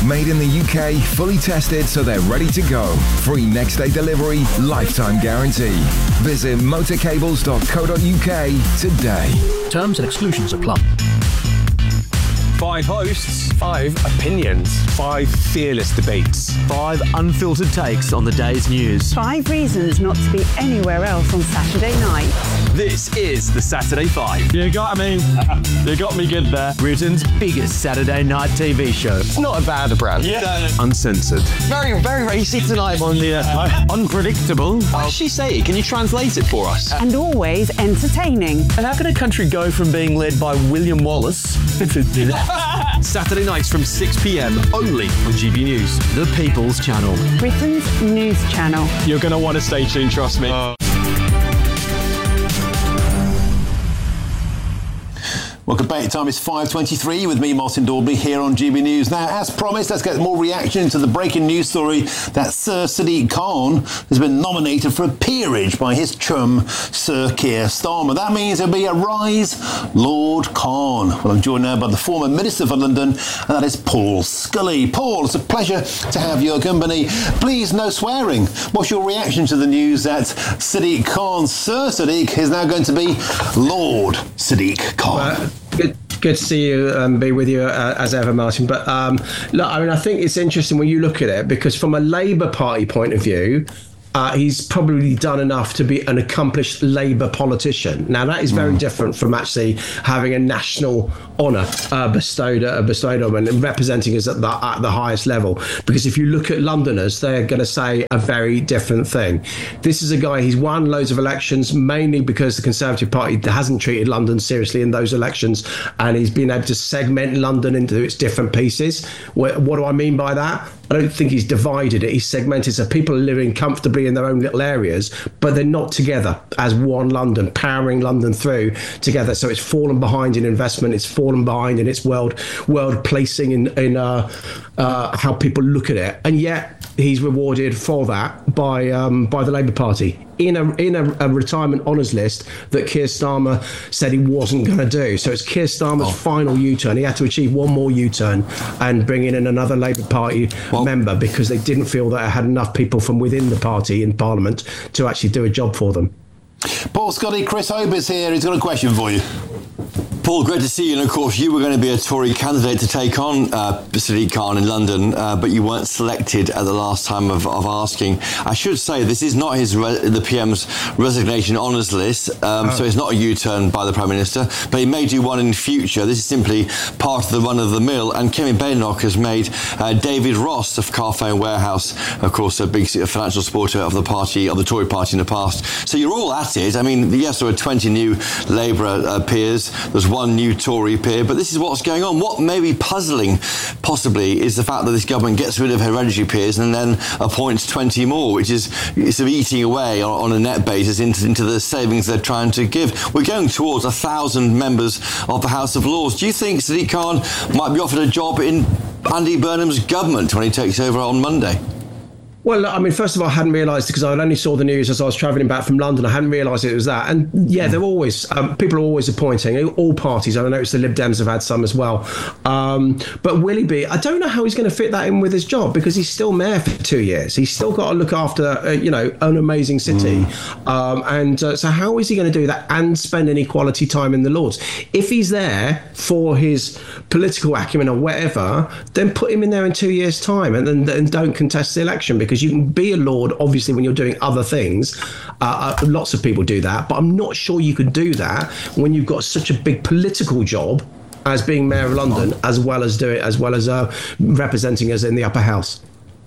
Made in the UK, fully tested so they're ready to go. Free next day delivery, lifetime guarantee. Visit motorcables.co.uk today. Terms and exclusions apply. 5 hosts, 5 opinions, 5 fearless debates, 5 unfiltered takes on the day's news. 5 reasons not to be anywhere else on Saturday night. This is the Saturday 5. You got me good there. Britain's biggest Saturday night TV show. It's not a bad brand. Yeah. Uncensored. Very, very racy tonight on the unpredictable. What did she say? Can you translate it for us? And always entertaining. And how can a country go from being led by William Wallace Saturday nights from 6 p.m. only on GB News. The People's Channel. Britain's news channel. You're going to want to stay tuned, trust me. Welcome back. Time is 5:23 with me, Martin Daubney, here on GB News. Now, as promised, let's get more reaction to the breaking news story that Sir Sadiq Khan has been nominated for a peerage by his chum, Sir Keir Starmer. That means there'll be a rise, Lord Khan. Well, I'm joined now by the former Minister for London, and that is Paul Scully. Paul, it's a pleasure to have your company. Please, no swearing. What's your reaction to the news that Sadiq Khan, Sir Sadiq, is now going to be Lord Sadiq Khan? Good to see you and be with you as ever, Martin. But look, I mean, I think it's interesting when you look at it, because from a Labour Party point of view, he's probably done enough to be an accomplished Labour politician. Now, that is very different from actually having a national honour bestowed on him and representing us at the highest level. Because if you look at Londoners, they're going to say a very different thing. This is a guy, he's won loads of elections, mainly because the Conservative Party hasn't treated London seriously in those elections, and he's been able to segment London into its different pieces. What do I mean by that? I don't think he's divided it. He's segmented so people are living comfortably in their own little areas, but they're not together as one London, powering London through together. So it's fallen behind in investment. It's fallen behind in its world placing in how people look at it. And yet he's rewarded for that by the Labour Party in a retirement honours list that Keir Starmer said he wasn't going to do. So it's Keir Starmer's final U-turn. He had to achieve one more U-turn and bring in another Labour Party member because they didn't feel that it had enough people from within the party in Parliament to actually do a job for them. Paul Scully, Chris Hope is here. He's got a question for you. Paul, great to see you. And of course, you were going to be a Tory candidate to take on Sadiq Khan in London, but you weren't selected at the last time of asking. I should say this is not the PM's resignation honours list, so it's not a U-turn by the Prime Minister, but he may do one in future. This is simply part of the run-of-the-mill. And Kemi Badenoch has made David Ross of Carphone Warehouse, of course, a big financial supporter of the party, of the Tory party in the past. So you're all at it. I mean, yes, there were 20 new Labour peers. There's one new Tory peer, but this is what's going on. What may be puzzling, possibly, is the fact that this government gets rid of hereditary peers and then appoints 20 more, which is sort of eating away on a net basis into the savings they're trying to give. We're going towards 1,000 members of the House of Lords. Do you think Sadiq Khan might be offered a job in Andy Burnham's government when he takes over on Monday? Well, I mean, first of all, I hadn't realised, because I only saw the news as I was travelling back from London. I hadn't realised it was that. And yeah, they're always, people are always appointing, all parties. I noticed the Lib Dems have had some as well. But will he be? I don't know how he's going to fit that in with his job, because he's still mayor for 2 years. He's still got to look after, an amazing city. So how is he going to do that and spend any quality time in the Lords? If he's there for his political acumen or whatever, then put him in there in 2 years' time and don't contest the election, because you can be a Lord, obviously, when you're doing other things. Lots of people do that, but I'm not sure you could do that when you've got such a big political job as being Mayor of London, as well as representing us in the upper house.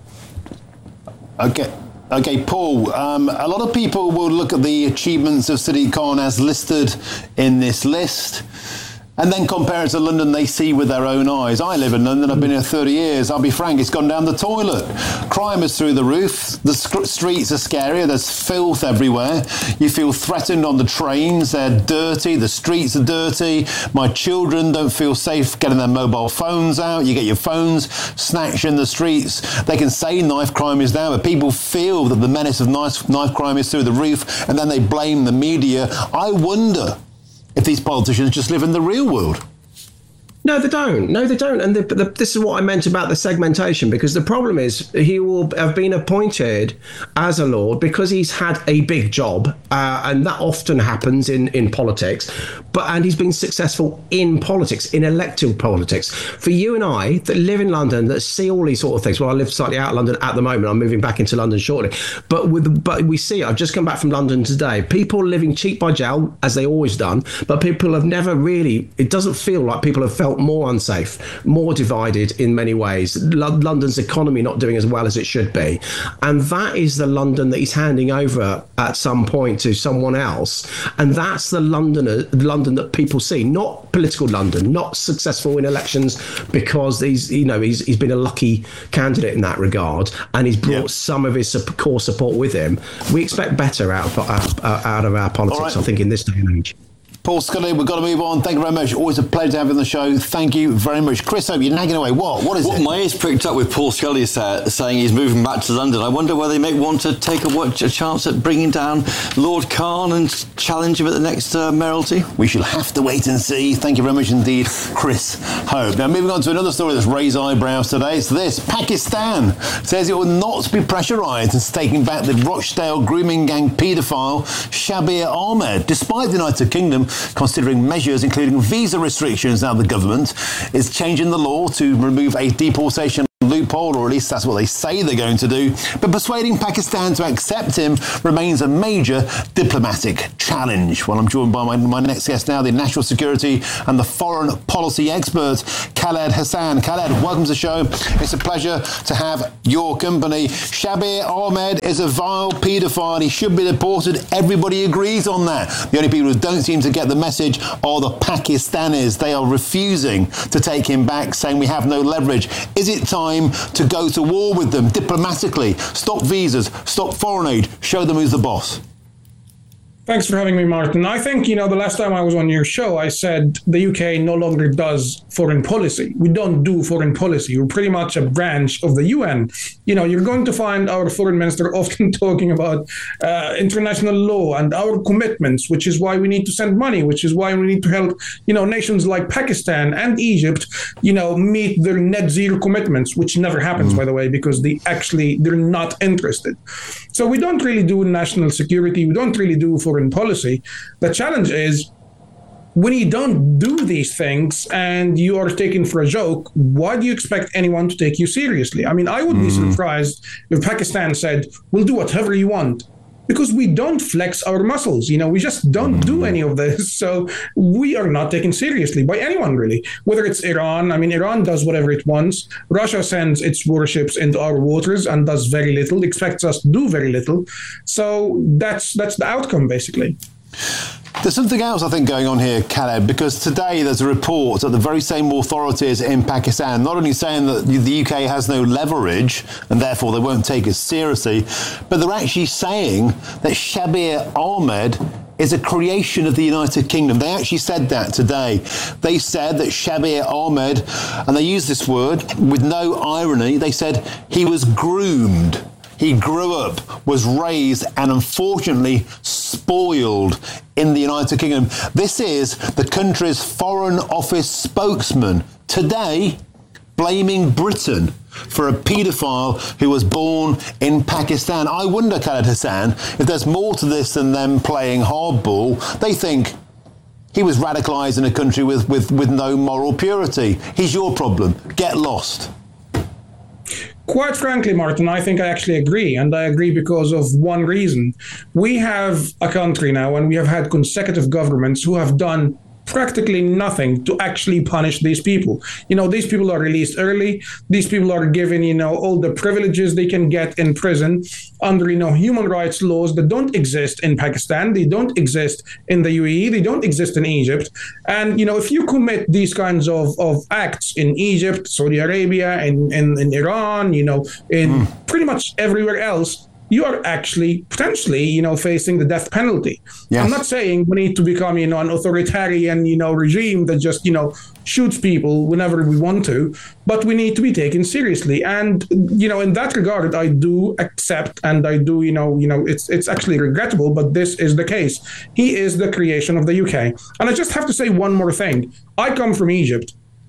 Okay, Paul, a lot of people will look at the achievements of Sadiq Khan as listed in this list and then compare it to London they see with their own eyes. I live in London, I've been here 30 years. I'll be frank, it's gone down the toilet. Crime is through the roof. The streets are scarier. There's filth everywhere. You feel threatened on the trains. They're dirty. The streets are dirty. My children don't feel safe getting their mobile phones out. You get your phones snatched in the streets. They can say knife crime is down, but people feel that the menace of knife crime is through the roof, and then they blame the media. I wonder if these politicians just live in the real world. No, they don't. And this is what I meant about the segmentation, because the problem is he will have been appointed as a lord because he's had a big job, and that often happens in politics. And he's been successful in politics, in elected politics. For you and I that live in London, that see all these sort of things. Well, I live slightly out of London at the moment. I'm moving back into London shortly. But we see, I've just come back from London today. People living cheek by jowl, as they always done, but people have never really. It doesn't feel like people have felt more unsafe, more divided in many ways. London's economy not doing as well as it should be, and that is the London that he's handing over at some point to someone else, and that's the London that people see, not political London, not successful in elections because he's been a lucky candidate in that regard, and he's brought some of his core support with him. We expect better out of our politics, right. I think, in this day and age. Paul Scully, we've got to move on. Thank you very much. Always a pleasure to have you on the show. Thank you very much. Chris, you're nagging away. What is it? My ears pricked up with Paul Scully saying he's moving back to London. I wonder whether they may want to take a chance at bringing down Lord Khan and challenge him at the next mayoralty. We shall have to wait and see. Thank you very much indeed, Chris Hope. Now, moving on to another story that's raised eyebrows today. It's this. Pakistan says it will not be pressurised in taking back the Rochdale grooming gang paedophile Shabir Ahmed, despite the United Kingdom considering measures including visa restrictions. Now the government is changing the law to remove a deportation loophole, or at least that's what they say they're going to do. But persuading Pakistan to accept him remains a major diplomatic challenge. Well, I'm joined by my next guest now, the national security and the foreign policy expert, Khaled Hassan. Khaled, welcome to the show. It's a pleasure to have your company. Shabir Ahmed is a vile paedophile. He should be deported. Everybody agrees on that. The only people who don't seem to get the message are the Pakistanis. They are refusing to take him back, saying we have no leverage. Is it time to go to war with them diplomatically? Stop visas, stop foreign aid, show them who's the boss. Thanks for having me, Martin. I think, the last time I was on your show, I said the UK no longer does foreign policy. We don't do foreign policy. We're pretty much a branch of the UN. You're going to find our foreign minister often talking about international law and our commitments, which is why we need to send money, which is why we need to help, nations like Pakistan and Egypt, meet their net zero commitments, which never happens, by the way, because they're not interested. So we don't really do national security. We don't really do foreign policy. The challenge is when you don't do these things and you are taken for a joke, why do you expect anyone to take you seriously? I mean, I would be surprised if Pakistan said, we'll do whatever you want, because we don't flex our muscles. We just don't do any of this. So we are not taken seriously by anyone, really, whether it's Iran. I mean, Iran does whatever it wants. Russia sends its warships into our waters and does very little, expects us to do very little. So that's the outcome, basically. There's something else, I think, going on here, Khaled, because today there's a report that the very same authorities in Pakistan, not only saying that the UK has no leverage and therefore they won't take us seriously, but they're actually saying that Shabir Ahmed is a creation of the United Kingdom. They actually said that today. They said that Shabir Ahmed, and they used this word with no irony, they said he was groomed. He grew up, was raised, and unfortunately spoiled in the United Kingdom. This is the country's Foreign Office spokesman today blaming Britain for a paedophile who was born in Pakistan. I wonder, Khaled Hassan, if there's more to this than them playing hardball. They think he was radicalised in a country with no moral purity. He's your problem. Get lost. Quite frankly, Martin, I think I actually agree. And I agree because of one reason. We have a country now, and we have had consecutive governments who have done practically nothing to actually punish these people. These people are released early. These people are given, all the privileges they can get in prison under, human rights laws that don't exist in Pakistan. They don't exist in the UAE. They don't exist in Egypt. And, if you commit these kinds of acts in Egypt, Saudi Arabia, in Iran, in pretty much everywhere else, you are actually potentially, facing the death penalty. Yes. I'm not saying we need to become, an authoritarian, regime that just, shoots people whenever we want to, but we need to be taken seriously. And, in that regard, I do accept, and I do, it's actually regrettable, but this is the case. He is the creation of the UK. And I just have to say one more thing. I come from Egypt.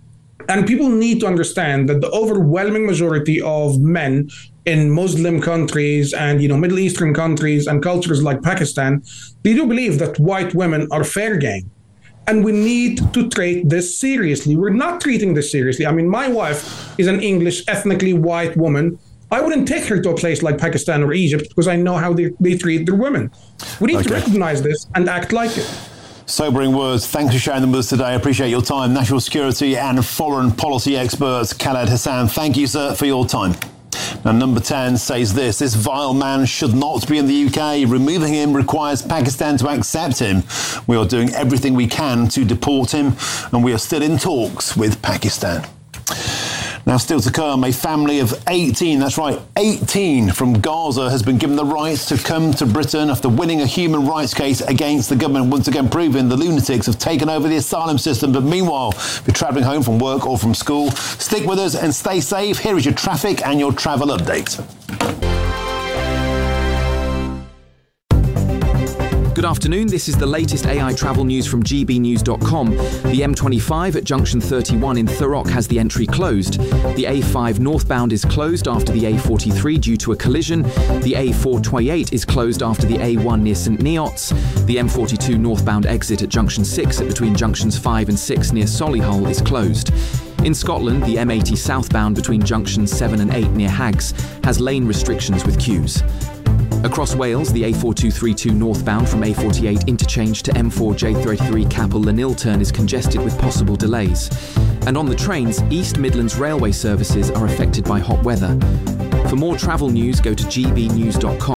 And people need to understand that the overwhelming majority of men in Muslim countries and, Middle Eastern countries and cultures like Pakistan, they do believe that white women are fair game. And we need to treat this seriously. We're not treating this seriously. I mean, my wife is an English, ethnically white woman. I wouldn't take her to a place like Pakistan or Egypt because I know how they treat their women. We need to recognize this and act like it. Sobering words. Thanks for sharing them with us today. I appreciate your time. National security and foreign policy experts, Khaled Hassan. Thank you, sir, for your time. Now, number 10 says this vile man should not be in the UK. Removing him requires Pakistan to accept him. We are doing everything we can to deport him, and we are still in talks with Pakistan. Now, still to come, a family of 18, that's right, 18 from Gaza has been given the right to come to Britain after winning a human rights case against the government, once again proving the lunatics have taken over the asylum system. But meanwhile, if you're travelling home from work or from school, stick with us and stay safe. Here is your traffic and your travel update. Good afternoon, this is the latest AI travel news from gbnews.com. The M25 at junction 31 in Thurrock has the entry closed. The A5 northbound is closed after the A43 due to a collision. The A428 is closed after the A1 near St Neots. The M42 northbound exit at junction 6 between junctions 5 and 6 near Solihull is closed. In Scotland, the M80 southbound between junctions 7 and 8 near Hags has lane restrictions with queues. Across Wales, the A4232 northbound from A48 interchange to M4J33 Capel Llanil turn is congested with possible delays. And on the trains, East Midlands railway services are affected by hot weather. For more travel news, go to gbnews.com.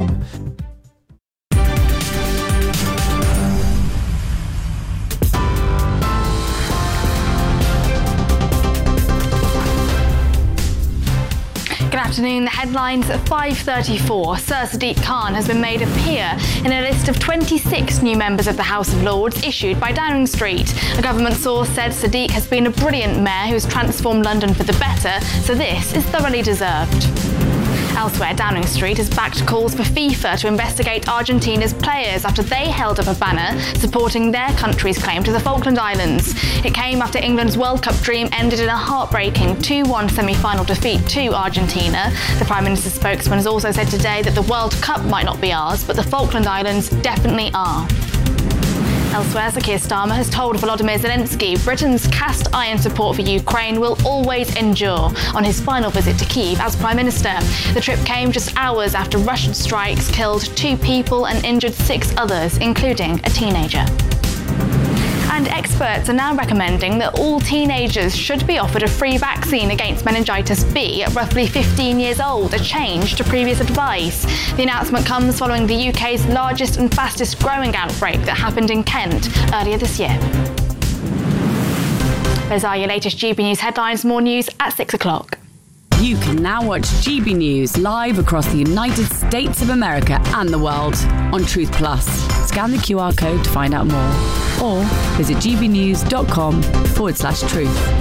Afternoon, the headlines at 5:34. Sir Sadiq Khan has been made a peer in a list of 26 new members of the House of Lords issued by Downing Street. A government source said Sadiq has been a brilliant mayor who has transformed London for the better, so this is thoroughly deserved. Elsewhere, Downing Street has backed calls for FIFA to investigate Argentina's players after they held up a banner supporting their country's claim to the Falkland Islands. It came after England's World Cup dream ended in a heartbreaking 2-1 semi-final defeat to Argentina. The Prime Minister's spokesman has also said today that the World Cup might not be ours, but the Falkland Islands definitely are. Elsewhere, Sir Keir Starmer has told Volodymyr Zelensky Britain's cast iron support for Ukraine will always endure on his final visit to Kyiv as Prime Minister. The trip came just hours after Russian strikes killed 2 people and injured 6 others, including a teenager. And experts are now recommending that all teenagers should be offered a free vaccine against meningitis B at roughly 15 years old, a change to previous advice. The announcement comes following the UK's largest and fastest growing outbreak that happened in Kent earlier this year. Those are your latest GB News headlines. More news at 6 o'clock. You can now watch GB News live across the United States of America and the world on Truth Plus. Scan the QR code to find out more or visit gbnews.com/truth.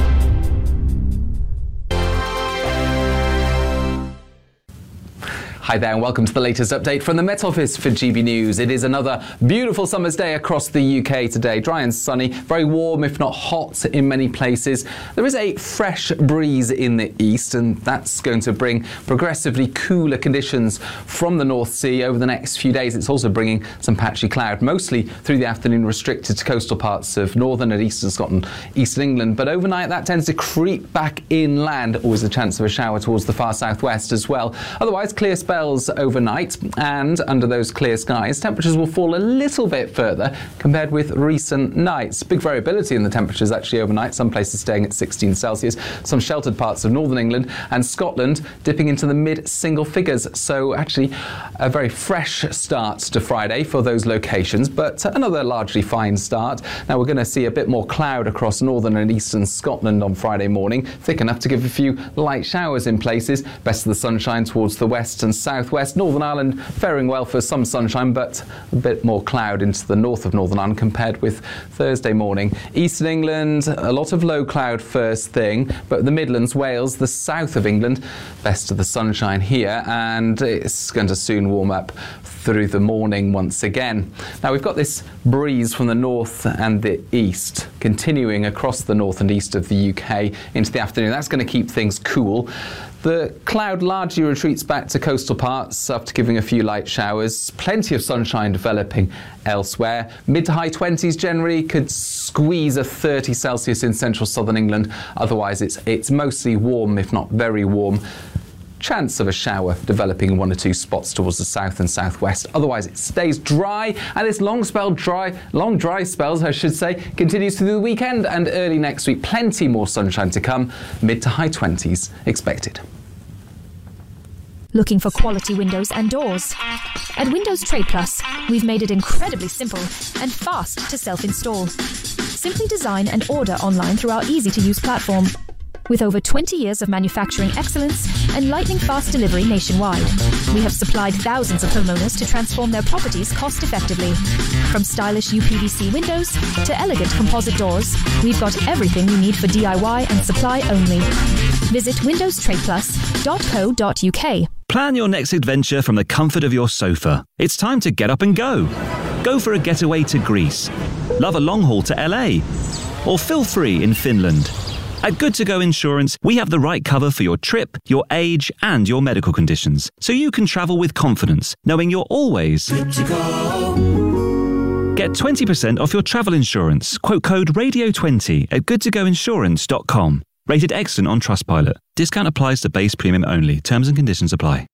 Hi there and welcome to the latest update from the Met Office for GB News. It is another beautiful summer's day across the UK today. Dry and sunny, very warm if not hot in many places. There is a fresh breeze in the east and that's going to bring progressively cooler conditions from the North Sea over the next few days. It's also bringing some patchy cloud, mostly through the afternoon restricted to coastal parts of northern and eastern Scotland, eastern England. But overnight that tends to creep back inland, always a chance of a shower towards the far southwest as well. Otherwise clear spells overnight, and under those clear skies temperatures will fall a little bit further compared with recent nights. Big variability in the temperatures actually overnight, some places staying at 16 Celsius, some sheltered parts of northern England and Scotland dipping into the mid-single figures. So actually a very fresh start to Friday for those locations, but another largely fine start. Now we're going to see a bit more cloud across northern and eastern Scotland on Friday morning, thick enough to give a few light showers in places. Best of the sunshine towards the west and southwest. Northern Ireland faring well for some sunshine, but a bit more cloud into the north of Northern Ireland compared with Thursday morning. Eastern England, a lot of low cloud first thing, but the Midlands, Wales, the south of England, best of the sunshine here, and it's going to soon warm up through the morning once again. Now we've got this breeze from the north and the east continuing across the north and east of the UK into the afternoon. That's going to keep things cool. The cloud largely retreats back to coastal parts after giving a few light showers. Plenty of sunshine developing elsewhere. Mid to high 20s generally, could squeeze a 30 Celsius in central southern England. Otherwise it's mostly warm, if not very warm. Chance of a shower developing in one or two spots towards the south and southwest. Otherwise it stays dry, and this long dry spells, I should say, continues through the weekend and early next week. Plenty more sunshine to come. Mid to high 20s expected. Looking for quality windows and doors? At Windows Trade Plus, we've made it incredibly simple and fast to self-install. Simply design and order online through our easy-to-use platform. With over 20 years of manufacturing excellence and lightning-fast delivery nationwide, we have supplied thousands of homeowners to transform their properties cost-effectively. From stylish UPVC windows to elegant composite doors, we've got everything you need for DIY and supply only. Visit windowstradeplus.co.uk. Plan your next adventure from the comfort of your sofa. It's time to get up and go. Go for a getaway to Greece. Love a long haul to LA. Or feel free in Finland. At Good To Go Insurance, we have the right cover for your trip, your age, and your medical conditions, so you can travel with confidence, knowing you're always good to go. Get 20% off your travel insurance. Quote code RADIO20 at goodtogoinsurance.com. Rated excellent on Trustpilot. Discount applies to base premium only. Terms and conditions apply.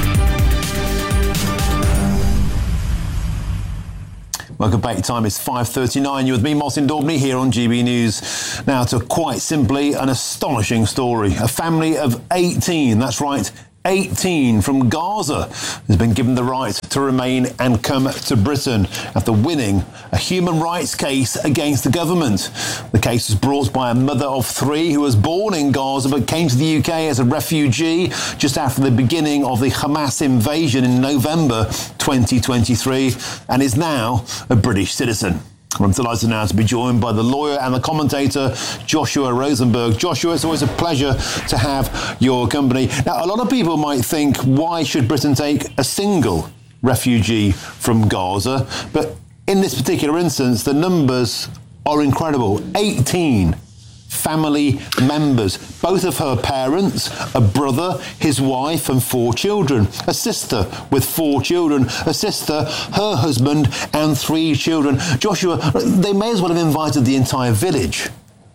Welcome back. Time is 5:39. You're with me, Martin Daubney, here on GB News. Now to quite simply an astonishing story. A family of 18, that's right, 18 from Gaza has been given the right to remain and come to Britain after winning a human rights case against the government. The case was brought by a mother of three who was born in Gaza but came to the UK as a refugee just after the beginning of the Hamas invasion in November 2023 and is now a British citizen. I'm delighted now to be joined by the lawyer and the commentator, Joshua Rosenberg. Joshua, it's always a pleasure to have your company. Now, a lot of people might think, why should Britain take a single refugee from Gaza? But in this particular instance, the numbers are incredible. 18 family members, both of her parents, a brother, his wife and 4 children, a sister with 4 children, a sister, her husband and 3 children. Joshua, they may as well have invited the entire village.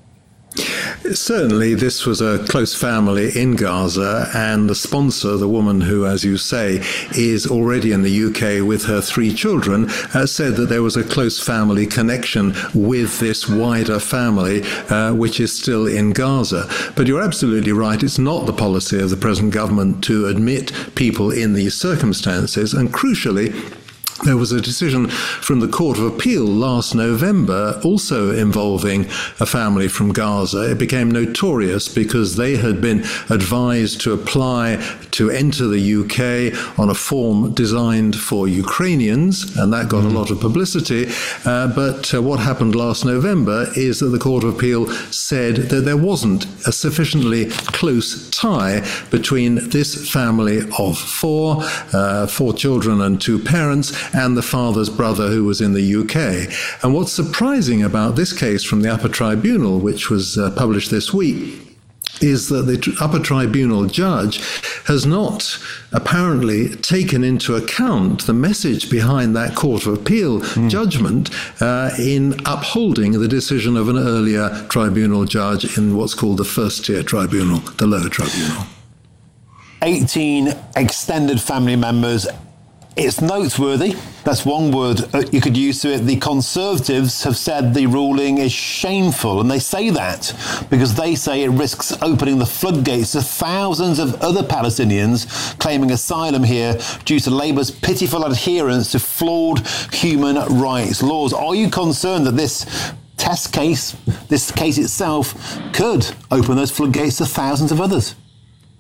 Certainly, this was a close family in Gaza, and the sponsor, the woman who, as you say, is already in the UK with her 3 children, said that there was a close family connection with this wider family, which is still in Gaza. But you're absolutely right, it's not the policy of the present government to admit people in these circumstances, and crucially, there was a decision from the Court of Appeal last November also involving a family from Gaza. It became notorious because they had been advised to apply to enter the UK on a form designed for Ukrainians, and that got a lot of publicity. But what happened last November is that the Court of Appeal said that there wasn't a sufficiently close tie between this family of 4 children and 2 parents, and the father's brother who was in the UK. And what's surprising about this case from the Upper Tribunal, which was published this week, is that the Upper Tribunal judge has not apparently taken into account the message behind that Court of Appeal judgment in upholding the decision of an earlier tribunal judge in what's called the first-tier tribunal, the lower tribunal. 18 extended family members. It's noteworthy. That's one word you could use to it. The Conservatives have said the ruling is shameful, and they say that because they say it risks opening the floodgates to thousands of other Palestinians claiming asylum here due to Labour's pitiful adherence to flawed human rights laws. Are you concerned that this case itself, could open those floodgates to thousands of others?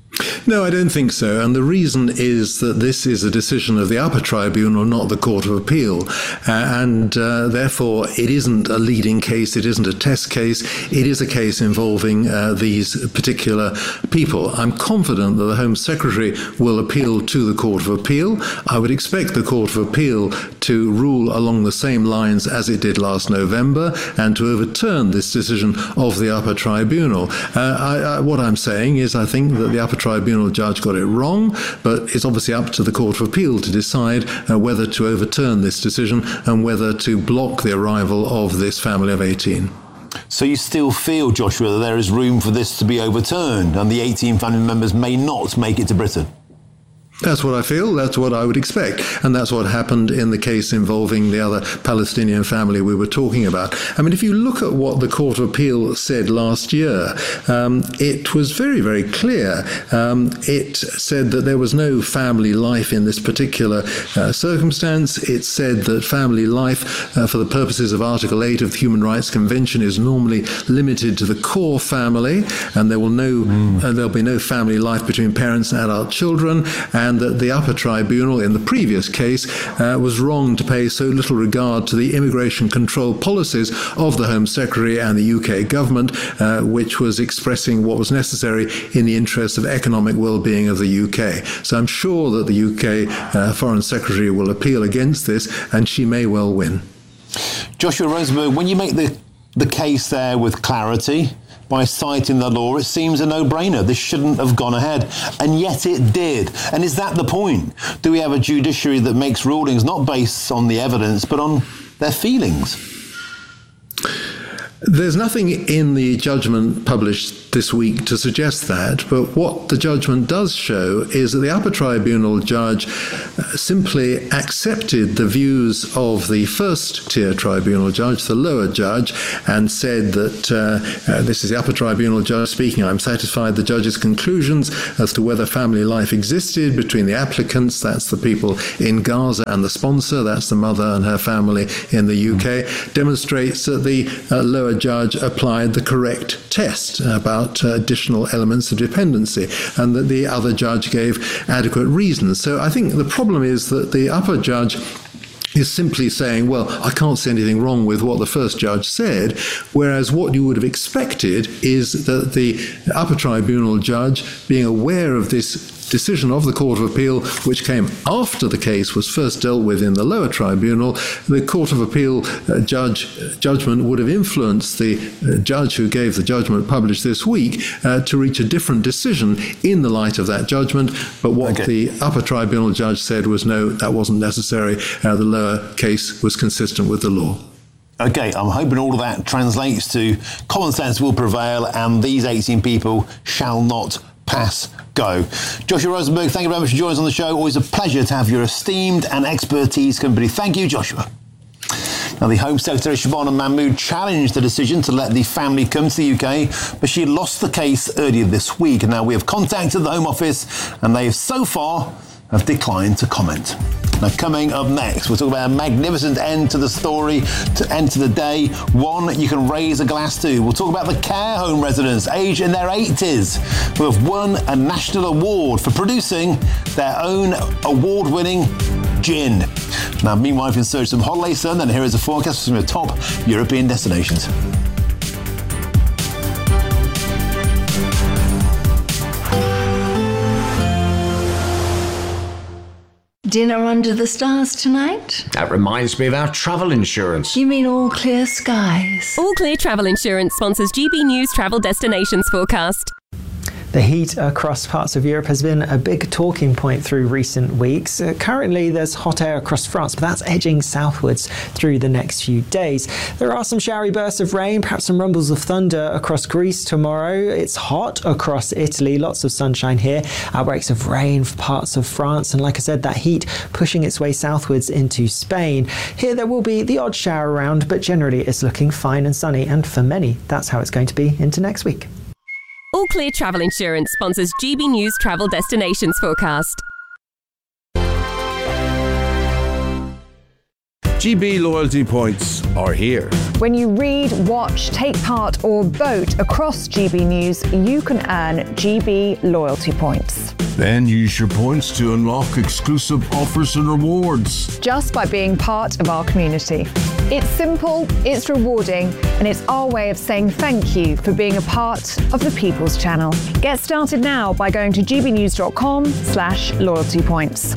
No, I don't think so. And the reason is that this is a decision of the upper tribunal, not the Court of Appeal. Therefore, it isn't a leading case. It isn't a test case. It is a case involving these particular people. I'm confident that the Home Secretary will appeal to the Court of Appeal. I would expect the Court of Appeal to rule along the same lines as it did last November and to overturn this decision of the upper tribunal. What I'm saying is I think that the upper tribunal judge got it wrong, but it's obviously up to the Court of Appeal to decide whether to overturn this decision and whether to block the arrival of this family of 18. So you still feel, Joshua, that there is room for this to be overturned and the 18 family members may not make it to Britain? That's what I feel. That's what I would expect. And that's what happened in the case involving the other Palestinian family we were talking about. I mean, if you look at what the Court of Appeal said last year, it was very, very clear. It said that there was no family life in this particular circumstance. It said that family life, for the purposes of Article 8 of the Human Rights Convention, is normally limited to the core family, and there'll be no family life between parents and adult children, and that the upper tribunal in the previous case was wrong to pay so little regard to the immigration control policies of the Home Secretary and the UK government, which was expressing what was necessary in the interests of economic well-being of the UK. So I'm sure that the UK Foreign Secretary will appeal against this, and she may well win. Joshua Rosenberg, when you make the case there with clarity, by citing the law, it seems a no-brainer. This shouldn't have gone ahead. And yet it did. And is that the point? Do we have a judiciary that makes rulings not based on the evidence, but on their feelings? There's nothing in the judgment published this week to suggest that, but what the judgment does show is that the upper tribunal judge simply accepted the views of the first tier tribunal judge, the lower judge, and said that this is the upper tribunal judge speaking. I'm satisfied the judge's conclusions as to whether family life existed between the applicants, that's the people in Gaza, and the sponsor, that's the mother and her family in the UK, demonstrates that the lower judge applied the correct test about additional elements of dependency, and that the other judge gave adequate reasons. So I think the problem is that the upper judge is simply saying, well, I can't see anything wrong with what the first judge said, whereas what you would have expected is that the upper tribunal judge, being aware of this decision of the Court of Appeal, which came after the case was first dealt with in the lower tribunal, the Court of Appeal judgment would have influenced the judge who gave the judgment published this week to reach a different decision in the light of that judgment. But what the upper tribunal judge said was no, that wasn't necessary. The lower case was consistent with the law. Okay, I'm hoping all of that translates to common sense will prevail and these 18 people shall not pass go. Joshua Rosenberg, thank you very much for joining us on the show. Always a pleasure to have your esteemed and expertise company. Thank you, Joshua. Now, the Home Secretary, Shabana Mahmood, challenged the decision to let the family come to the UK, but she lost the case earlier this week. And now we have contacted the Home Office, and they have so far declined to comment. Now, coming up next, we'll talk about a magnificent end to the story, to end to the day, one you can raise a glass to. We'll talk about the care home residents, aged in their 80s, who have won a national award for producing their own award-winning gin. Now, meanwhile, if you can search some holiday sun, then here is a forecast for some of the top European destinations. Dinner under the stars tonight? That reminds me of our travel insurance. You mean All Clear Skies? All Clear Travel Insurance sponsors GB News Travel Destinations Forecast. The heat across parts of Europe has been a big talking point through recent weeks. Currently, there's hot air across France, but that's edging southwards through the next few days. There are some showery bursts of rain, perhaps some rumbles of thunder across Greece tomorrow. It's hot across Italy, lots of sunshine here. Outbreaks of rain for parts of France, and like I said, that heat pushing its way southwards into Spain. Here there will be the odd shower around, but generally it's looking fine and sunny, and for many, that's how it's going to be into next week. All Clear Travel Insurance sponsors GB News Travel Destinations Forecast. GB loyalty points are here. When you read, watch, take part or vote across GB News, you can earn GB loyalty points. Then use your points to unlock exclusive offers and rewards. Just by being part of our community. It's simple, it's rewarding, and it's our way of saying thank you for being a part of the People's Channel. Get started now by going to gbnews.com/loyalty points.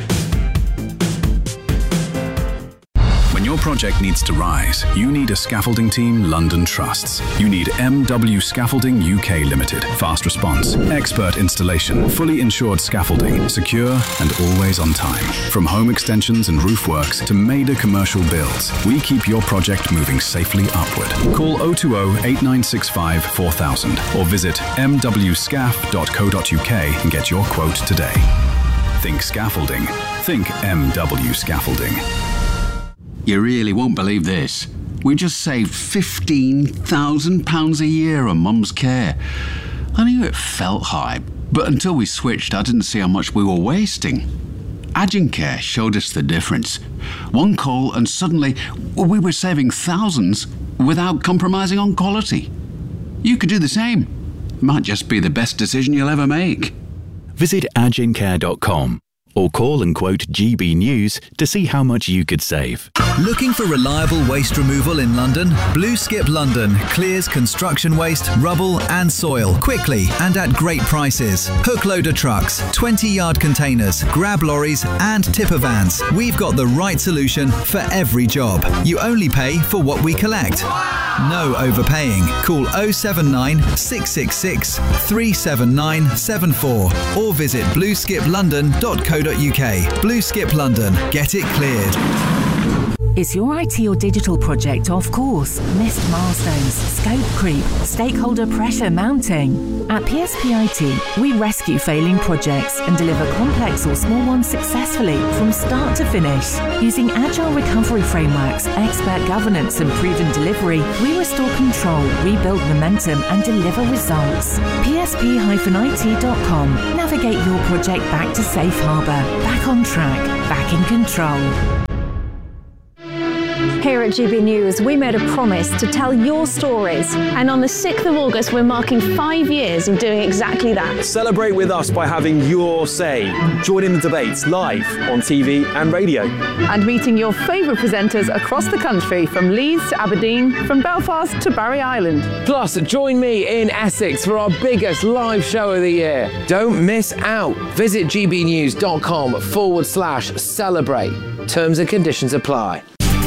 When your project needs to rise, you need a scaffolding team London trusts. You need MW Scaffolding UK Limited. Fast response, expert installation, fully insured scaffolding, secure and always on time. From home extensions and roof works to major commercial builds, we keep your project moving safely upward. Call 020 8965 4000 or visit mwscaf.co.uk and get your quote today. Think scaffolding. Think MW Scaffolding. You really won't believe this. We just saved £15,000 a year on Mum's care. I knew it felt high, but until we switched, I didn't see how much we were wasting. Agencare showed us the difference. One call and suddenly we were saving thousands without compromising on quality. You could do the same. It might just be the best decision you'll ever make. Visit agencare.com. or call and quote GB News to see how much you could save. Looking for reliable waste removal in London? Blue Skip London clears construction waste, rubble and soil quickly and at great prices. Hook loader trucks, 20-yard containers, grab lorries and tipper vans. We've got the right solution for every job. You only pay for what we collect. No overpaying. Call 079 666 37974 or visit blueskiplondon.co.uk. Blue Skip London. Get it cleared. Is your IT or digital project off course? Missed milestones, scope creep, stakeholder pressure mounting? At PSP IT, we rescue failing projects and deliver complex or small ones successfully from start to finish. Using agile recovery frameworks, expert governance and proven delivery, we restore control, rebuild momentum and deliver results. PSP-IT.com. Navigate your project back to safe harbour, back on track, back in control. Here at GB News, we made a promise to tell your stories. And on the 6th of August, we're marking 5 years of doing exactly that. Celebrate with us by having your say. Join in the debates live on TV and radio. And meeting your favourite presenters across the country, from Leeds to Aberdeen, from Belfast to Barry Island. Plus, join me in Essex for our biggest live show of the year. Don't miss out. Visit gbnews.com/celebrate. Terms and conditions apply.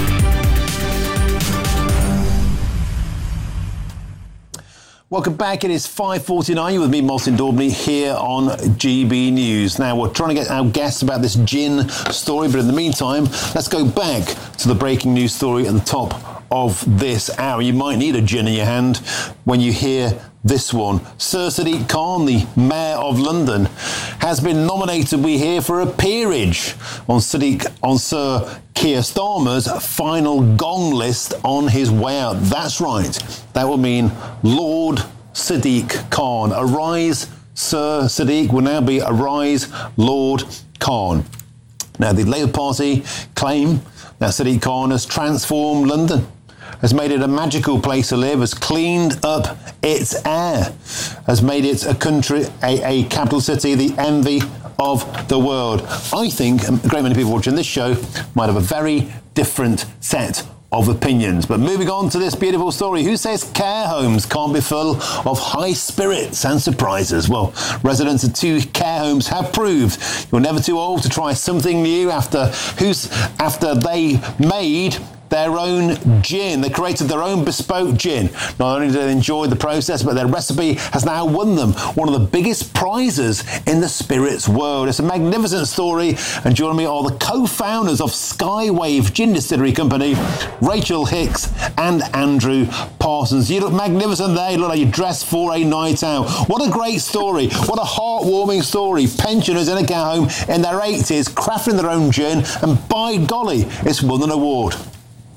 Welcome back. It is 5:49. You're with me, Martin Daubney, here on GB News. Now, we're trying to get our guests about this gin story, but in the meantime, let's go back to the breaking news story at the top of this hour. You might need a gin in your hand when you hear this one. Sir Sadiq Khan, the Mayor of London, has been nominated, we hear, for a peerage on Sir Keir Starmer's final gong list on his way out. That's right. That will mean Lord Sadiq Khan. Arise, Sir Sadiq will now be Arise, Lord Khan. Now, the Labour Party claim that Sadiq Khan has transformed London, has made it a magical place to live, has cleaned up its air, has made it a country, a capital city, the envy of the world. I think a great many people watching this show might have a very different set of opinions. But moving on to this beautiful story. Who says care homes can't be full of high spirits and surprises? Well, residents of 2 care homes have proved you're never too old to try something new after they made their own gin. They created their own bespoke gin. Not only did they enjoy the process, but their recipe has now won them one of the biggest prizes in the spirits world. It's a magnificent story, and joining me are the co-founders of Skywave Gin Distillery Company, Rachel Hicks and Andrew Parsons. You look magnificent there. You look like you're dressed for a night out. What a great story. What a heartwarming story. Pensioners in a care home in their 80s crafting their own gin, and by golly, it's won an award.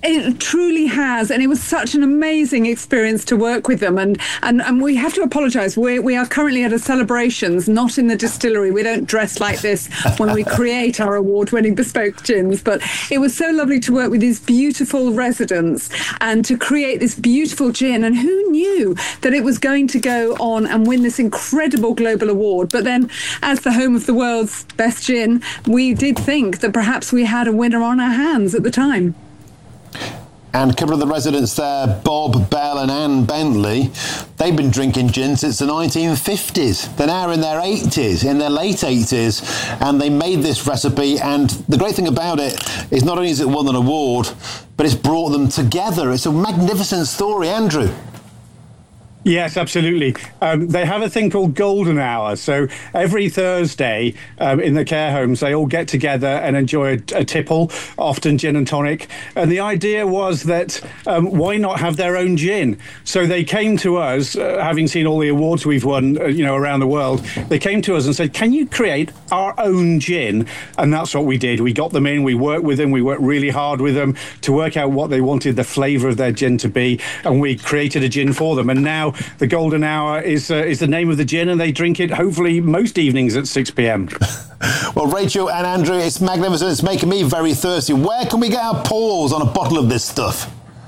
It truly has, and it was such an amazing experience to work with them. And we have to apologise. We are currently at a celebrations, not in the distillery. We don't dress like this when we create our award-winning bespoke gins. But it was so lovely to work with these beautiful residents and to create this beautiful gin. And who knew that it was going to go on and win this incredible global award? But then, as the home of the world's best gin, we did think that perhaps we had a winner on our hands at the time. And a couple of the residents there, Bob Bell and Anne Bentley, they've been drinking gin since the 1950s. They're now in their 80s, in their late 80s, and they made this recipe. And the great thing about it is not only has it won an award, but it's brought them together. It's a magnificent story, Andrew. Yes, absolutely. They have a thing called Golden Hour. So every Thursday in the care homes, they all get together and enjoy a tipple, often gin and tonic. And the idea was that why not have their own gin? So they came to us, having seen all the awards we've won, around the world. They came to us and said, "Can you create our own gin?" And that's what we did. We got them in. We worked with them. We worked really hard with them to work out what they wanted the flavour of their gin to be, and we created a gin for them. And now the Golden Hour is the name of the gin, and they drink it hopefully most evenings at 6 p.m. Well, Rachel and Andrew, it's magnificent. It's making me very thirsty. Where can we get our paws on a bottle of this stuff?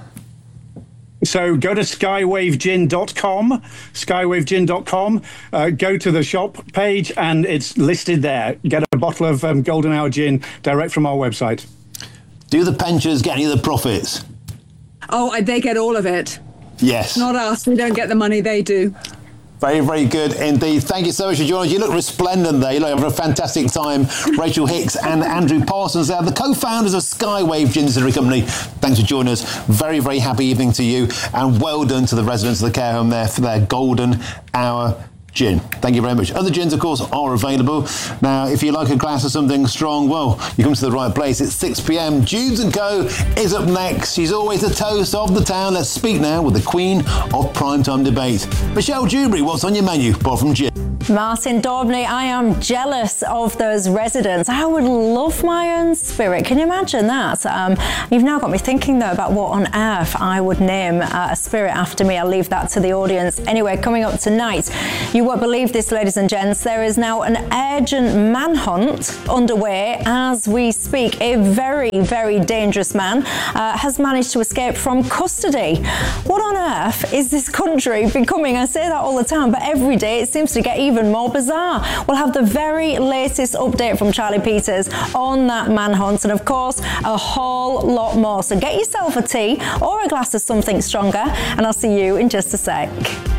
So go to skywavegin.com, skywavegin.com, go to the shop page, and it's listed there. Get a bottle of Golden Hour gin direct from our website. Do the pensioners get any of the profits? Oh, they get all of it. Yes. Not us. We don't get the money. They do. Very, very good indeed. Thank you so much for joining us. You look resplendent there. You look having a fantastic time. Rachel Hicks and Andrew Parsons there, the co-founders of Skywave Gin Distillery Company. Thanks for joining us. Very, very happy evening to you, and well done to the residents of the care home there for their Golden Hour gin. Thank you very much. Other gins, of course, are available. Now, if you like a glass of something strong, well, you come to the right place. It's 6 p.m. Judes & Co. is up next. She's always the toast of the town. Let's speak now with the queen of primetime debate. Michelle Dewberry, what's on your menu apart from gin? Martin Daubney, I am jealous of those residents. I would love my own spirit. Can you imagine that? You've now got me thinking, though, about what on earth I would name a spirit after me. I'll leave that to the audience. Anyway, coming up tonight, you won't believe this, ladies and gents. There is now an urgent manhunt underway as we speak. A very, very dangerous man has managed to escape from custody. What on earth is this country becoming? I say that all the time, but every day it seems to get even more bizarre. We'll have the very latest update from Charlie Peters on that manhunt, and of course a whole lot more. So get yourself a tea or a glass of something stronger, and I'll see you in just a sec.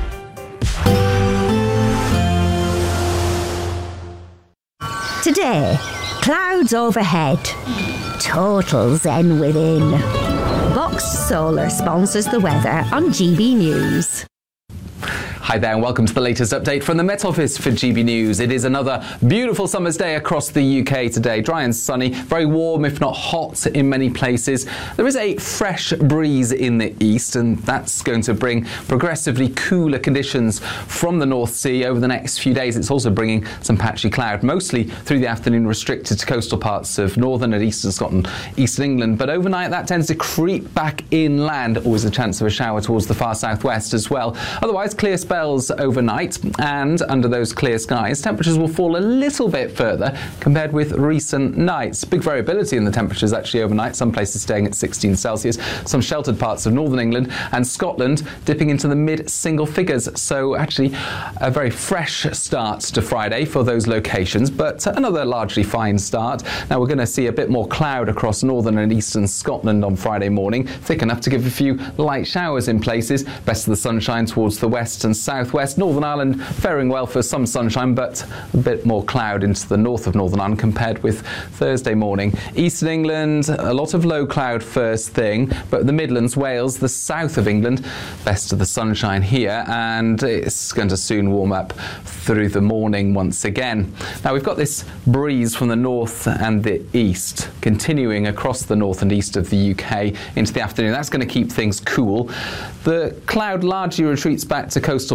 Today, clouds overhead, total zen within. Boxed Solar sponsors the weather on GB News. Hi there and welcome to the latest update from the Met Office for GB News. It is another beautiful summer's day across the UK today. Dry and sunny, very warm if not hot in many places. There is a fresh breeze in the east, and that's going to bring progressively cooler conditions from the North Sea over the next few days. It's also bringing some patchy cloud, mostly through the afternoon restricted to coastal parts of northern and eastern Scotland, eastern England. But overnight that tends to creep back inland, always a chance of a shower towards the far southwest as well. Otherwise, clear spells overnight, and under those clear skies, temperatures will fall a little bit further compared with recent nights. Big variability in the temperatures actually overnight, some places staying at 16 Celsius, some sheltered parts of northern England and Scotland dipping into the mid-single figures. So actually a very fresh start to Friday for those locations, but another largely fine start. Now we're going to see a bit more cloud across northern and eastern Scotland on Friday morning, thick enough to give a few light showers in places. Best of the sunshine towards the west and southwest. Northern Ireland faring well for some sunshine, but a bit more cloud into the north of Northern Ireland compared with Thursday morning. Eastern England, a lot of low cloud first thing, but the Midlands, Wales, the south of England, best of the sunshine here, and it's going to soon warm up through the morning once again. Now we've got this breeze from the north and the east continuing across the north and east of the UK into the afternoon. That's going to keep things cool. The cloud largely retreats back to coastal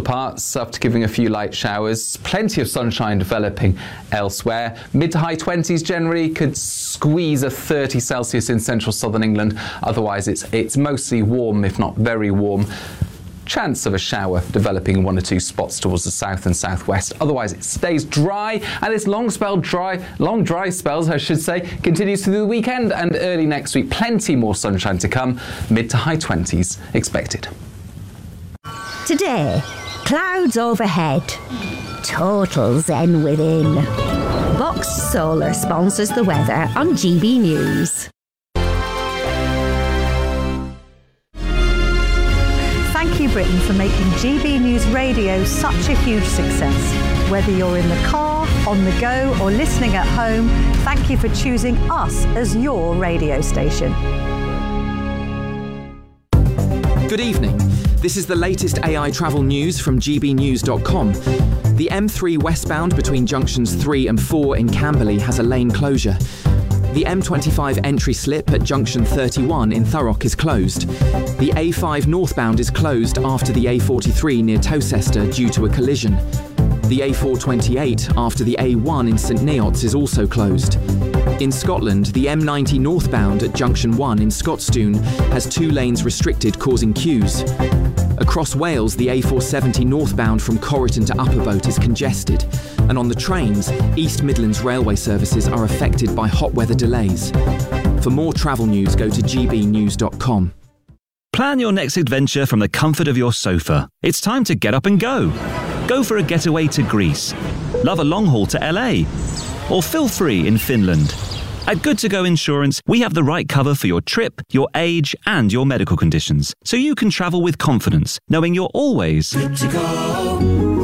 coastal parts after giving a few light showers. Plenty of sunshine developing elsewhere. Mid to high 20s generally, could squeeze a 30 Celsius in central southern England. Otherwise, it's mostly warm, if not very warm. Chance of a shower developing in one or two spots towards the south and southwest. Otherwise, it stays dry, and this long dry spells, I should say, continues through the weekend and early next week. Plenty more sunshine to come. Mid to high 20s expected. Today, clouds overhead. Total zen within. Box Solar sponsors the weather on GB News. Thank you, Britain, for making GB News Radio such a huge success. Whether you're in the car, on the go, or listening at home, thank you for choosing us as your radio station. Good evening. This is the latest AI travel news from gbnews.com. The M3 westbound between junctions 3 and 4 in Camberley has a lane closure. The M25 entry slip at junction 31 in Thurrock is closed. The A5 northbound is closed after the A43 near Towcester due to a collision. The A428 after the A1 in St Neots is also closed. In Scotland, the M90 northbound at junction 1 in Scotstoun has 2 lanes restricted, causing queues. Across Wales, the A470 northbound from Corriton to Upperboat is congested. And on the trains, East Midlands railway services are affected by hot weather delays. For more travel news, go to gbnews.com. Plan your next adventure from the comfort of your sofa. It's time to get up and go. Go for a getaway to Greece. Love a long haul to LA. Or feel free in Finland. At Good To Go Insurance, we have the right cover for your trip, your age, and your medical conditions, so you can travel with confidence, knowing you're always good to go.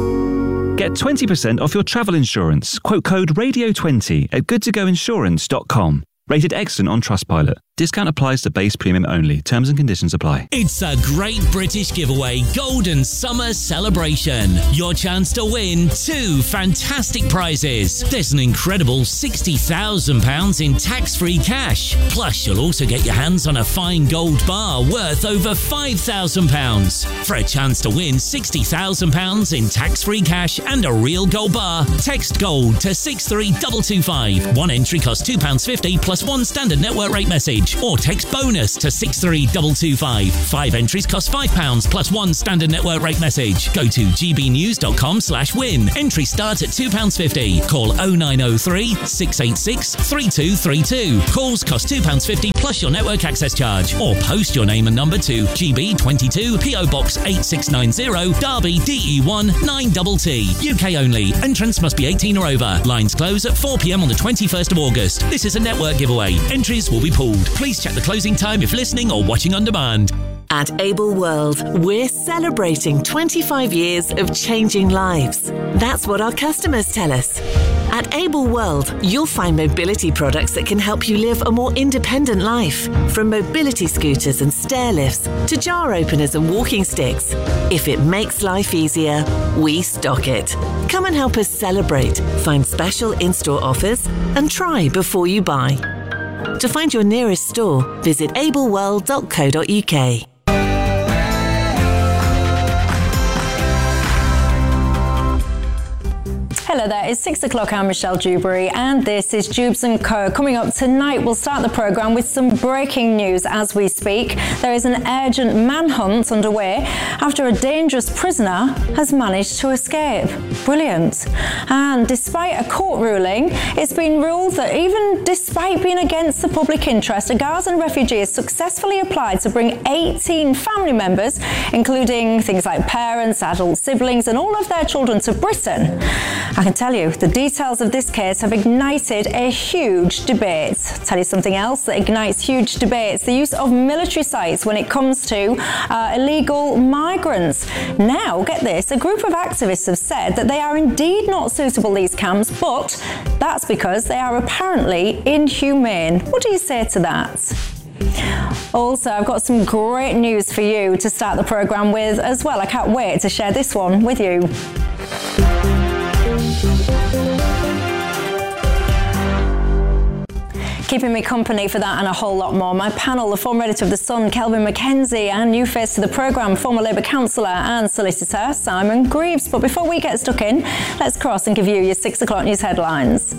Get 20% off your travel insurance. Quote code RADIO20 at goodtogoinsurance.com. Rated excellent on Trustpilot. Discount applies to base premium only. Terms and conditions apply. It's a Great British Giveaway Golden Summer Celebration. Your chance to win 2 fantastic prizes. There's an incredible £60,000 in tax-free cash. Plus, you'll also get your hands on a fine gold bar worth over £5,000. For a chance to win £60,000 in tax-free cash and a real gold bar, text GOLD to 63225. One entry costs £2.50 plus 1 standard network rate message. Or text BONUS to 63225. 5 entries cost £5 plus 1 standard network rate message. Go to gbnews.com/win. Entry starts at £2.50. Call 0903 686 3232. Calls cost £2.50 plus your network access charge. Or post your name and number to GB22 PO Box 8690 Derby DE1 9TT. UK only. Entrance must be 18 or over. Lines close at 4 p.m. on the 21st of August. This is a network giveaway. Entries will be pulled. Please check the closing time if listening or watching on demand. At Able World, we're celebrating 25 years of changing lives. That's what our customers tell us. At Able World, you'll find mobility products that can help you live a more independent life. From mobility scooters and stair lifts to jar openers and walking sticks. If it makes life easier, we stock it. Come and help us celebrate, find special in-store offers, and try before you buy. To find your nearest store, visit ableworld.co.uk. Hello there, it's 6 o'clock. I'm Michelle Dewberry and this is Jubes & Co. Coming up tonight, we'll start the programme with some breaking news as we speak. There is an urgent manhunt underway after a dangerous prisoner has managed to escape. Brilliant. And despite a court ruling, it's been ruled that even despite being against the public interest, a Gazan refugee has successfully applied to bring 18 family members, including things like parents, adult siblings and all of their children to Britain. I can tell you, the details of this case have ignited a huge debate. I'll tell you something else that ignites huge debates: the use of military sites when it comes to illegal migrants. Now, get this, a group of activists have said that they are indeed not suitable, these camps, but that's because they are apparently inhumane. What do you say to that? Also, I've got some great news for you to start the programme with as well. I can't wait to share this one with you. Keeping me company for that and a whole lot more. My panel, the former editor of The Sun, Kelvin MacKenzie, and new face to the programme, former Labour councillor and solicitor, Simon Greaves. But before we get stuck in, let's cross and give you your 6 o'clock news headlines.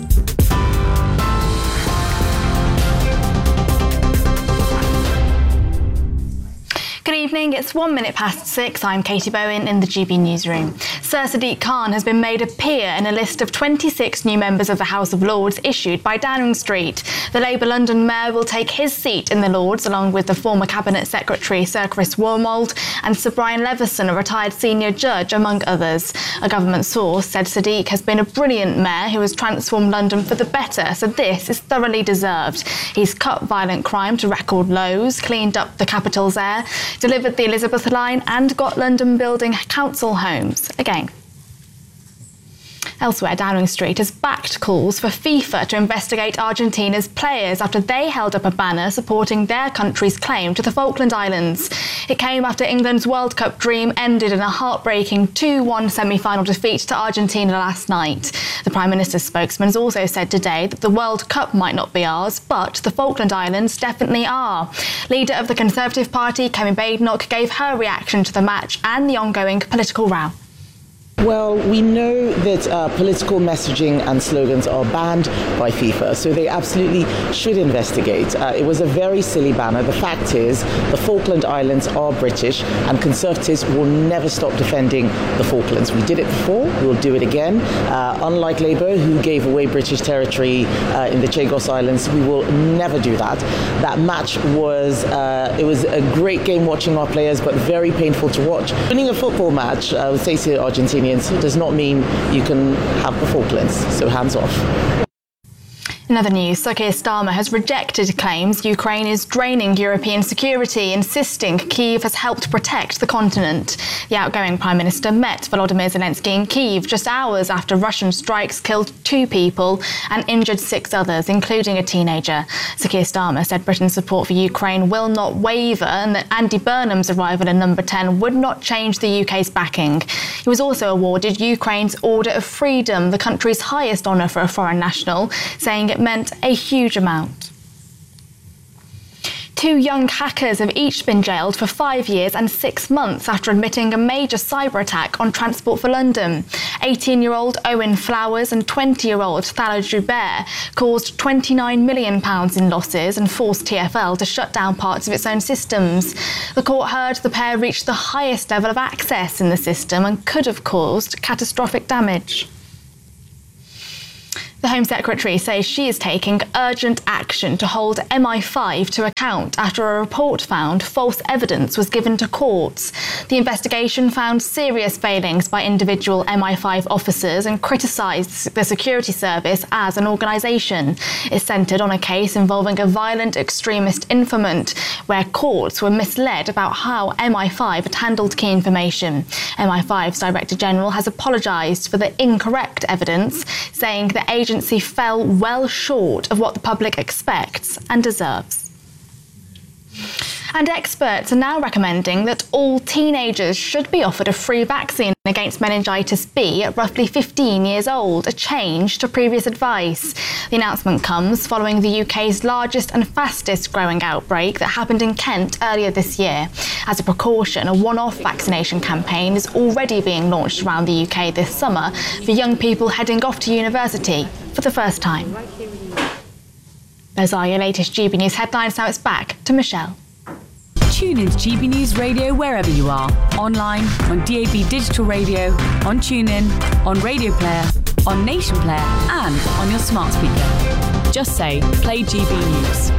Good evening, it's 1 minute past 6. I'm Katie Bowen in the GB Newsroom. Sir Sadiq Khan has been made a peer in a list of 26 new members of the House of Lords issued by Downing Street. The Labour London Mayor will take his seat in the Lords along with the former Cabinet Secretary Sir Chris Wormold and Sir Brian Leveson, a retired senior judge, among others. A government source said Sadiq has been a brilliant mayor who has transformed London for the better, so this is thoroughly deserved. He's cut violent crime to record lows, cleaned up the capital's air, delivered the Elizabeth line and got London building council homes again. Elsewhere, Downing Street has backed calls for FIFA to investigate Argentina's players after they held up a banner supporting their country's claim to the Falkland Islands. It came after England's World Cup dream ended in a heartbreaking 2-1 semi-final defeat to Argentina last night. The Prime Minister's spokesman has also said today that the World Cup might not be ours, but the Falkland Islands definitely are. Leader of the Conservative Party, Kemi Badenoch, gave her reaction to the match and the ongoing political row. Well, we know that political messaging and slogans are banned by FIFA, so they absolutely should investigate. It was a very silly banner. The fact is, the Falkland Islands are British, and Conservatives will never stop defending the Falklands. We did it before, we will do it again. Unlike Labour, who gave away British territory in the Chagos Islands, we will never do that. That match was it was a great game watching our players, but very painful to watch. Winning a football match, I would say to Argentinians, does not mean you can have the Falklands, so hands off. In other news, Sir Keir Starmer has rejected claims Ukraine is draining European security, insisting Kyiv has helped protect the continent. The outgoing Prime Minister met Volodymyr Zelensky in Kyiv just hours after Russian strikes killed 2 people and injured 6 others, including a teenager. Sir Keir Starmer said Britain's support for Ukraine will not waver and that Andy Burnham's arrival in number 10 would not change the UK's backing. He was also awarded Ukraine's Order of Freedom, the country's highest honour for a foreign national, saying it meant a huge amount. 2 young hackers have each been jailed for 5 years and 6 months after admitting a major cyber attack on Transport for London. 18-year-old Owen Flowers and 20-year-old Thala Joubert caused £29 million in losses and forced TfL to shut down parts of its own systems. The court heard the pair reached the highest level of access in the system and could have caused catastrophic damage. The Home Secretary says she is taking urgent action to hold MI5 to account after a report found false evidence was given to courts. The investigation found serious failings by individual MI5 officers and criticised the security service as an organisation. It centred on a case involving a violent extremist informant where courts were misled about how MI5 had handled key information. MI5's Director General has apologised for the incorrect evidence, saying the agency fell well short of what the public expects and deserves. And experts are now recommending that all teenagers should be offered a free vaccine against meningitis B at roughly 15 years old, a change to previous advice. The announcement comes following the UK's largest and fastest growing outbreak that happened in Kent earlier this year. As a precaution, a one-off vaccination campaign is already being launched around the UK this summer for young people heading off to university for the first time. Those are your latest GB News headlines. Now it's back to Michelle. Tune in to GB News Radio wherever you are. Online, on DAB Digital Radio, on TuneIn, on Radio Player, on Nation Player and on your smart speaker. Just say, play GB News.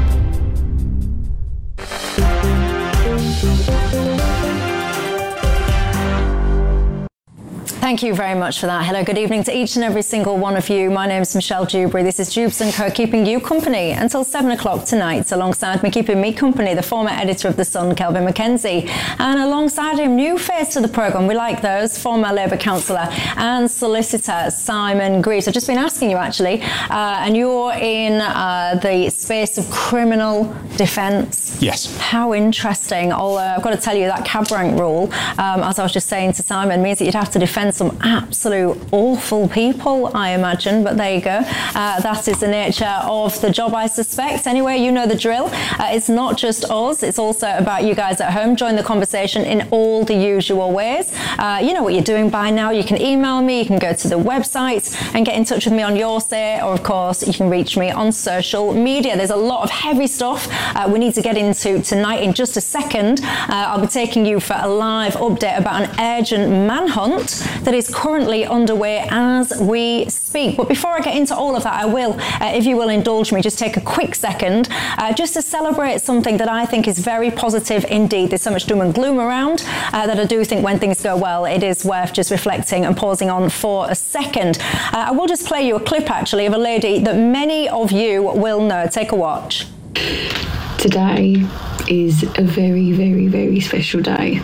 Thank you very much for that. Hello, good evening to each and every single one of you. My name's Michelle Dewberry. This is Jubes & Co, keeping you company until 7 o'clock tonight. Alongside me, keeping me company, the former editor of The Sun, Kelvin MacKenzie. And alongside him, new face to the programme. We like those, former Labour councillor and solicitor Simon Greaves. I've just been asking you, actually, and you're in the space of criminal defence. Yes. How interesting. Although I've got to tell you, that cab rank rule, as I was just saying to Simon, means that you'd have to defend some absolute awful people, I imagine, but there you go. That is the nature of the job, I suspect. Anyway, you know the drill. It's not just us, it's also about you guys at home. Join the conversation in all the usual ways. You know what you're doing by now. You can email me, you can go to the website and get in touch with me on Your Say, or of course you can reach me on social media. There's a lot of heavy stuff we need to get into tonight. In just a second, I'll be taking you for a live update about an urgent manhunt that is currently underway as we speak. But before I get into all of that, I will, if you will indulge me, just take a quick second just to celebrate something that I think is very positive indeed. There's so much doom and gloom around that I do think when things go well, it is worth just reflecting and pausing on for a second. I will just play you a clip actually of a lady that many of you will know. Take a watch. Today is a very, very, very special day.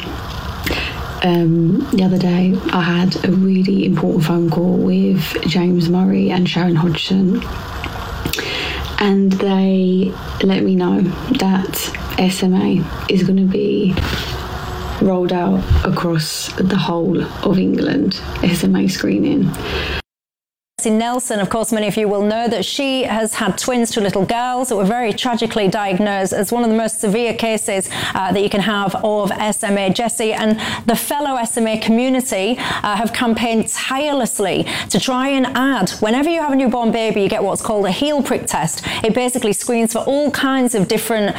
The other day I had a really important phone call with James Murray and Sharon Hodgson, and they let me know that SMA is going to be rolled out across the whole of England, SMA screening. Nelson, of course, many of you will know that she has had twins, two little girls that were very tragically diagnosed as one of the most severe cases that you can have of SMA. Jessie and the fellow SMA community have campaigned tirelessly to try and add, whenever you have a newborn baby, you get what's called a heel prick test. It basically screens for all kinds of different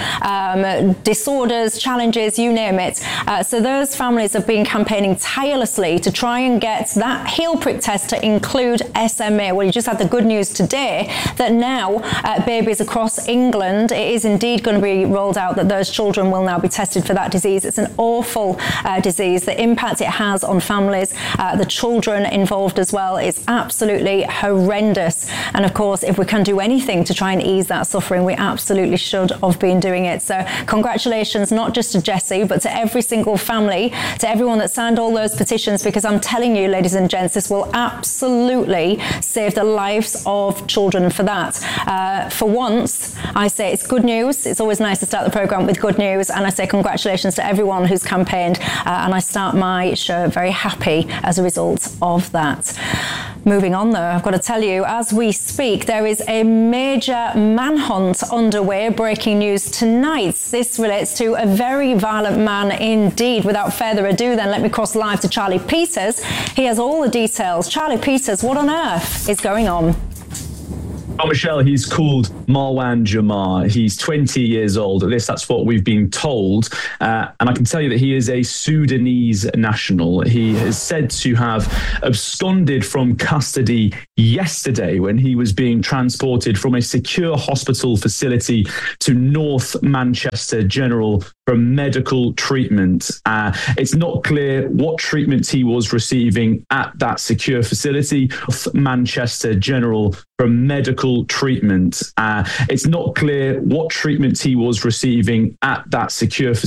disorders, challenges, you name it. So those families have been campaigning tirelessly to try and get that heel prick test to include SMA. Well, you just had the good news today that now babies across England, it is indeed going to be rolled out that those children will now be tested for that disease. It's an awful disease. The impact it has on families, the children involved as well, is absolutely horrendous. And of course, if we can do anything to try and ease that suffering, we absolutely should have been doing it. So congratulations, not just to Jessie, but to every single family, to everyone that signed all those petitions, because I'm telling you, ladies and gents, this will absolutely save the lives of children. For that, for once, I say it's good news. It's always nice to start the programme with good news, and I say congratulations to everyone who's campaigned, and I start my show very happy as a result of that. Moving on though, I've got to tell you, as we speak, there is a major manhunt underway. Breaking news tonight. This relates to a very violent man indeed. Without further ado then, let me cross live to Charlie Peters. He has all the details. Charlie Peters, what on earth is going on? Oh, Michelle, he's called Marwan Jamar. He's 20 years old. At least that's what we've been told. And I can tell you that he is a Sudanese national. He is said to have absconded from custody yesterday when he was being transported from a secure hospital facility to North Manchester General for medical treatment. It's not clear what treatment he was receiving at that secure facility. North Manchester General for medical treatment. It's not clear what treatment he was receiving at that secure facility.